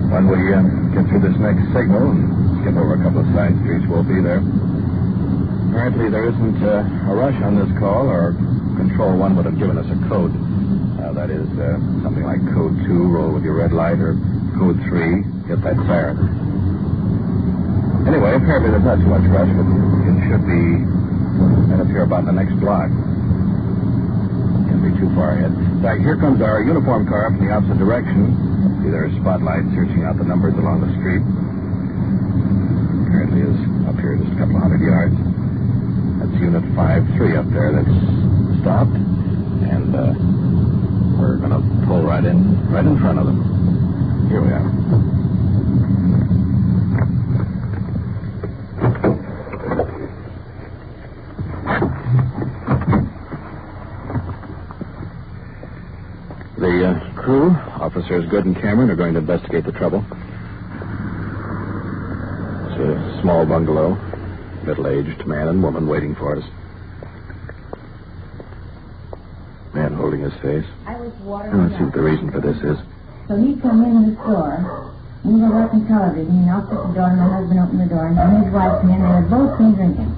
When we get through this next signal, skip over a couple of side streets, we'll be there. Apparently there isn't a rush on this call, or Control 1 would have given us a code. That is something like Code 2, roll with your red light, or Code 3, hit that siren. Anyway, apparently there's not too much rush, but it should be right up here about the next block. Can't be too far ahead. In fact, here comes our uniform car from the opposite direction. See their spotlight searching out the numbers along the street. Apparently is up here just a couple of 100 yards. That's Unit 5-3 up there that's stopped. And we're going to pull right in front of them. Here we are. The crew, Officers Good and Cameron, are going to investigate the trouble. It's a small bungalow, middle-aged man and woman waiting for us. Man holding his face. Let's see what the reason for this is. So he come in the store. We were watching television. He knocked at the door, and my husband opened the door, and his wife came in, and they had both been drinking.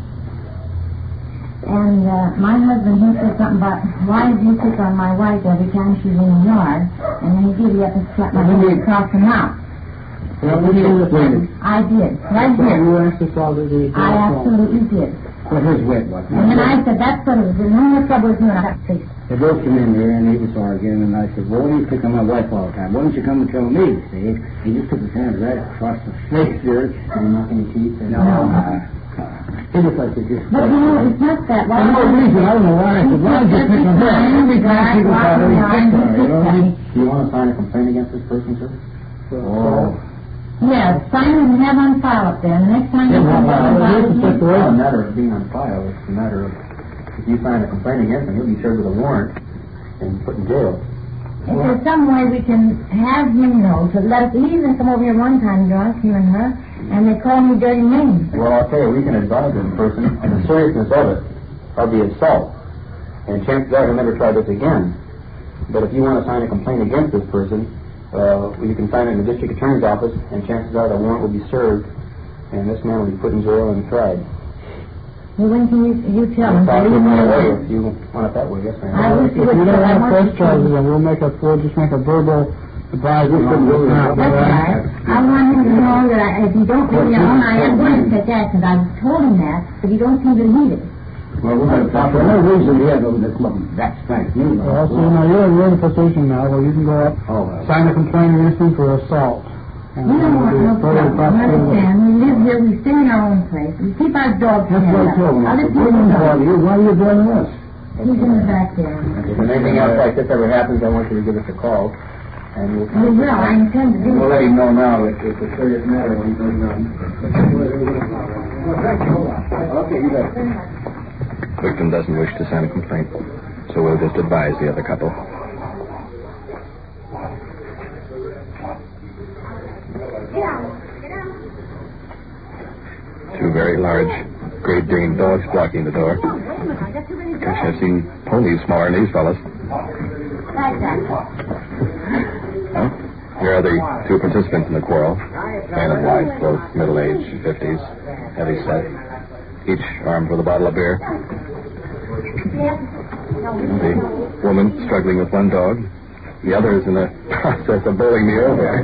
And my husband, he said something about, why do you pick on my wife every time she's in the yard? And then he gave you up and slapped my husband across the mouth. Well, what did you do? I did. Right here. You asked us all to do it. I absolutely did. Well, his wit, what? And then I said, that's what it was. There's no more trouble with you, and I got to face. They both come in here, and he was arguing, and I said, well, what do you pick on my wife all the time? Why don't you come and tell me, see? He just took his hand right across the face there, and knocking his teeth. And he just like to just... But, you know, it's not that. For no reason, I don't know why. I said, why did you pick on her? Every time people got her, he picked on her, you know what I mean? Do you want to sign a complaint against this person, sir? Oh. Yes, sign it and have on file up there. And the next time you come Well, on it's just a matter of being on file. It's a matter of, if you sign a complaint against him, he'll be served with a warrant and put in jail. If there's some way we can have him know to let us, he even come over here one time drunk, you and her, and they call me dirty names. Well, I'll tell you, we can advise this person on the seriousness of it, of the assault. And chances are he'll never try this again. But if you want to sign a complaint against this person, you can sign it in the district attorney's office, and chances are the warrant will be served, and this man will be put in jail and tried. Well, when can you tell him? If you want it that way, yes, ma'am. If you don't have press charges, then we'll just make a verbal advisement. That's right. I want him to know that if you don't leave me alone, I am going to take that, because I've told him that, but he don't seem to need it. Well, we're going to talk. There's no reason here to look that strength. Well, so now you're in a position now where you can go up, sign a complaint against him for assault. We don't want no problem. Understand? We live here. We stay in our own place. We keep our dogs together. That's what I told him. Other people know. Why are you doing this? He's in the back there. If anything else like this ever happens, I want you to give us a call. And we'll We will. I intend to do it. We'll let him know now it's a serious matter when he goes down. Okay, you got it. Victim doesn't wish to sign a complaint, so we'll just advise the other couple. Two very large Great Dane dogs blocking the door. Gosh, I've seen ponies smaller than these fellas. Well, here are the two participants in the quarrel. Man and wife, both middle-aged, 50s, heavy set, each armed with a bottle of beer. The woman struggling with one dog. The other is in the process of bowling me over.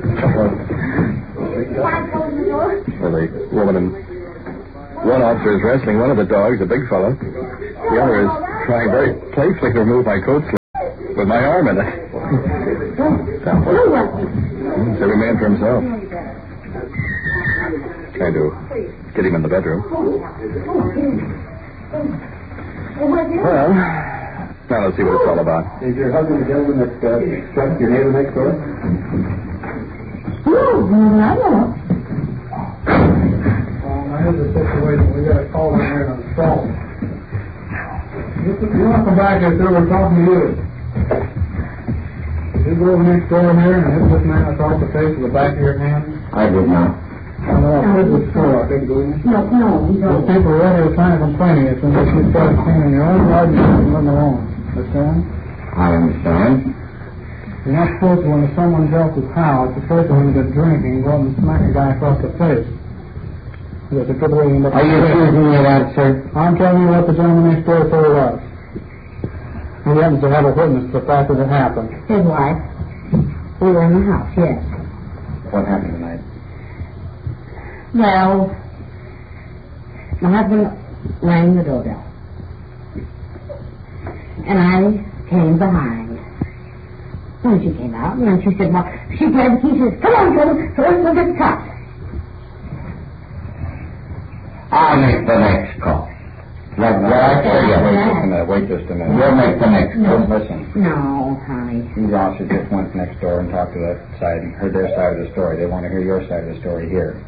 Well, the woman and one officer is wrestling one of the dogs, a big fellow. The other is trying very playfully to remove my coat sleeve with my arm in it. It's every man for himself. Trying to get him in the bedroom. Well, now let's see what it's all about. Is your husband the gentleman that struck your neighbor next door? Here's the situation. We got a call in here on the phone. You want to come back here, sir? We're talking to you. Did you go over next door here and hit this man across the face with the back of your hand? I did not. I know. I heard this before, I think, didn't you? No, we don't. Those people are ready to sign a complaint against you unless you start cleaning your own yard and leave them alone. Understand? I understand. You're not supposed to go into someone else's house, especially when you're drinking, go up and smack a guy across the face. That's a good way to end up. Are you accusing me of that, sir? I'm telling you what the gentleman next door told us. He happens to have a witness to the fact that it happened. His wife. We were in the house, yes. What happened tonight? Well, my husband rang the doorbell. And I came behind. When she came out, and she said, well, she grabbed the key, she said, come on, so let's go get the cops. I'll make the next call. Wait just a minute. We'll make the next call. Listen. No, honey. These officers just went next door and talked to that side and heard their side of the story. They want to hear your side of the story here.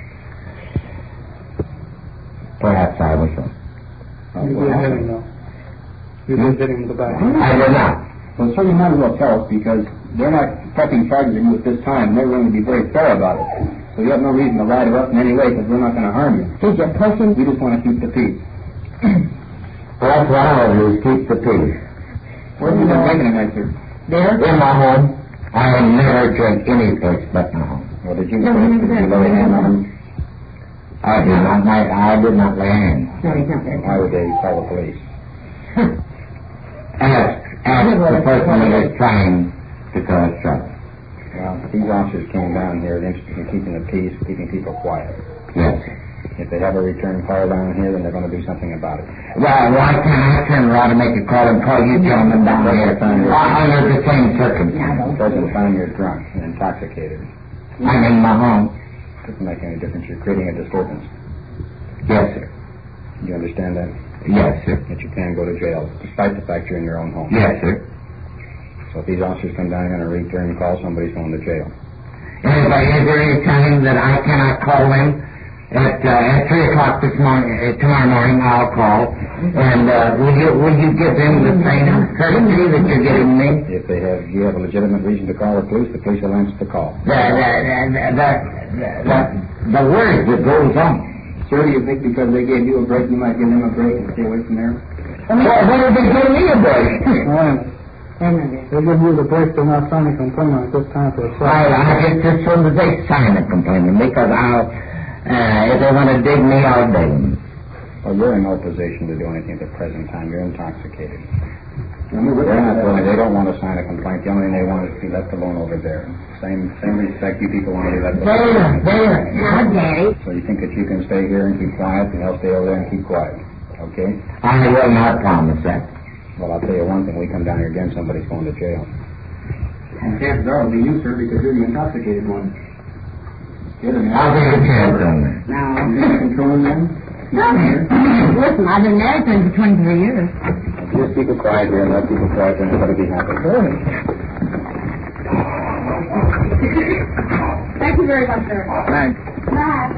Perhaps I was wrong. You did hit him, though. You did hit him in the back. I did not. Well, sir, you might as well tell us because they're not pressing charges on you at this time. They're going to be very fair about it. So you have no reason to lie to us in any way because we're not going to harm you. He's just pushing. We just want to keep the peace. Well, that's what I always keep the peace. Where have you been drinking tonight, sir? There? In my home. I never drink any place but my home. Well, did you lay a hand on him? I did not lay hands. No, he's not there. Why would they call the police? Ask the person that is trying to cause trouble. Well, these officers came down here interested in keeping the peace, keeping people quiet. Yes. If they have a return call down here, then they're going to do something about it. Well, why can't I turn around and make a call and call you gentlemen down here under the same circumstances? Because of the time you're drunk and intoxicated. I'm in my home. Doesn't make any difference. You're creating a disturbance. Yes, sir. Do you understand that? Yes, sir. That you can go to jail, despite the fact you're in your own home. Yes, sir. So if these officers come down here and a return call, somebody's going to jail. Is there any time that I cannot call in? At 3 o'clock tomorrow morning, I'll call. And will you give them the same courtesy that you're giving me? If you have a legitimate reason to call the police will answer the call. The word that goes on. Sir, do you think because they gave you a break, you might give them a break and stay away from there? Well, when did they give me a break? They give you the break, they're not signing a complaint at this time for a I just as soon as they sign a complaint, because if they want to dig me, I'll dig them. Well, you're in no position to do anything at the present time. You're intoxicated. They don't want to sign a complaint. The only thing they want is to be left alone over there. Same respect you people want to be left alone. There. Now, Daddy. So you think that you can stay here and keep quiet, and they'll stay over there and keep quiet. Okay? I will not promise that. Well, I'll tell you one thing. We come down here again, somebody's going to jail. And chances are it'll be you, sir, because you're the intoxicated one. I'll take a chance on that. No. You're controlling them? Listen, I've been married to him for 23 years. Just keep it quiet here and let people quiet and everybody be happy. Thank you very much, sir. Thanks. Bye.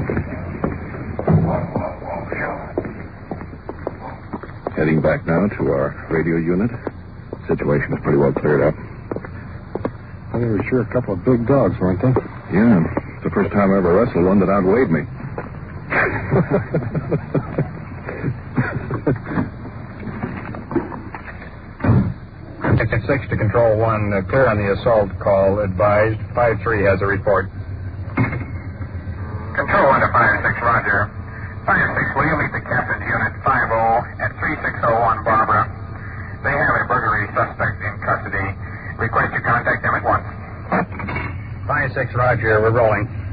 Heading back now to our radio unit. Situation is pretty well cleared up. Well, they were sure a couple of big dogs, weren't they? Yeah. It's the first time I ever wrestled one that outweighed me. Section 6 to Control 1, clear on the assault call, advised. 5-3 has a report. Control 1 to 5-6, roger. 5-6, will you meet the captain's unit 5-0 at 3601 Barbara? They have a burglary suspect in custody. Request you contact them at once. 5-6, roger. We're rolling.